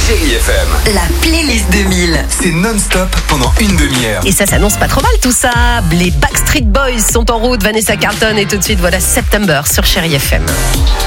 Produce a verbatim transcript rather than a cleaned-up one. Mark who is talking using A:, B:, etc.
A: Chérie F M.
B: La playlist deux mille.
A: C'est non-stop pendant une demi-heure.
C: Et ça s'annonce pas trop mal tout ça. Les Backstreet Boys sont en route. Vanessa Carlton et tout de suite voilà September sur Chérie F M.